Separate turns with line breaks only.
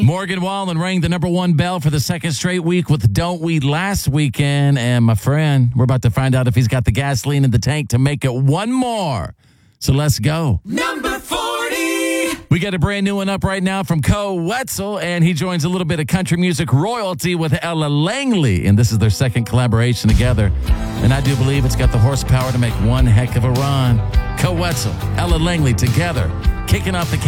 Morgan Wallen rang the number one bell for the second straight week with Don't We last weekend. And my friend, we're about to find out if he's got the gasoline in the tank to make it one more. So let's go.
Number 40.
We got a brand new one up right now from Co Wetzel, and he joins a little bit of country music royalty with Ella Langley. And this is their second collaboration together. And I do believe it's got the horsepower to make one heck of a run. Co Wetzel, Ella Langley together, kicking off the